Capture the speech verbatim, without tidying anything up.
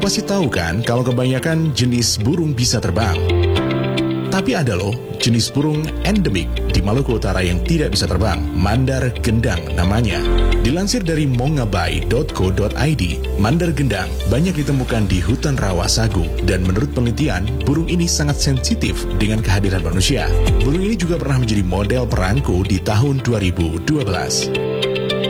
Pasti tahu kan kalau kebanyakan jenis burung bisa terbang. Tapi ada loh jenis burung endemik di Maluku Utara yang tidak bisa terbang, mandar gendang namanya. Dilansir dari mongabai dot co dot i d, mandar gendang banyak ditemukan di hutan rawa sagu dan menurut penelitian, burung ini sangat sensitif dengan kehadiran manusia. Burung ini juga pernah menjadi model perangko di tahun dua ribu dua belas.